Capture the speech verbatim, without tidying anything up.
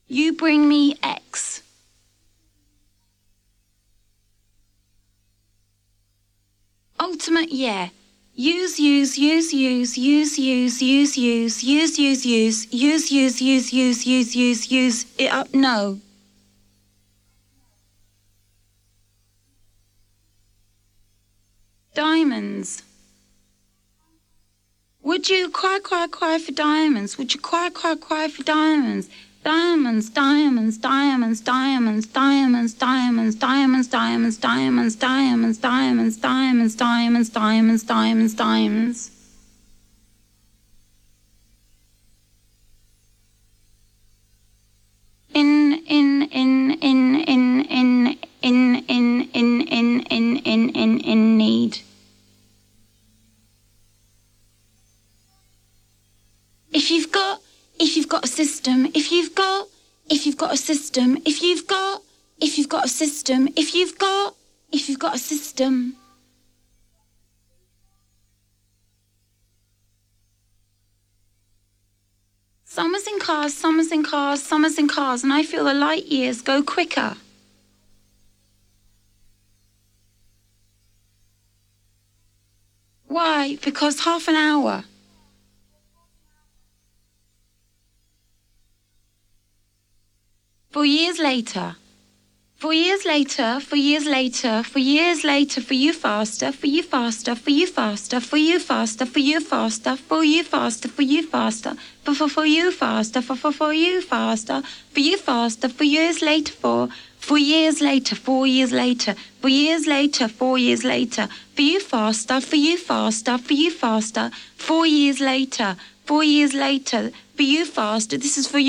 You bring me X. Ultimate, yeah. Use, use, use, use, use, use, use, use, use, use, use, use, use, use, use, use, use, use it up, no. Diamonds. Would you cry, cry, cry for diamonds? Would you cry, cry, cry for diamonds? Diamonds, diamonds, diamonds, diamonds, diamonds, diamonds, diamonds, diamonds, diamonds, diamonds, diamonds, diamonds, diamonds, diamonds, diamonds, diamonds. In, in, in, in, in, in, in, in, in, in, in, in, in, in need. If you've got, if you've got a system, if you've got, if you've got a system, if you've got, if you've got a system, if you've got, if you've got a system. Summer's in cars, summer's in cars, summer's in cars, and I feel the light years go quicker. Why? Because half an hour. For years later, for years later, for years later, for years later, for you faster, for you faster, for you faster, for you faster, for you faster, for you faster, for you faster, for for for you faster, for for for you faster, for you faster, for years later, for for years later, four years later, for years later, four years later, for you faster, for you faster, for you faster, four years later, four years later, for you faster. This is for you.